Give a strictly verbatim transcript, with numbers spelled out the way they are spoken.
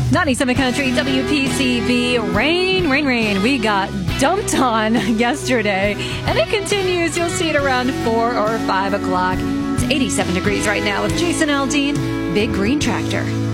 ninety-seven Country, W P C V, rain, rain, rain. We got dumped on yesterday, and it continues. You'll see it around four or five o'clock. It's eighty-seven degrees right now with Jason Aldean, Big Green Tractor.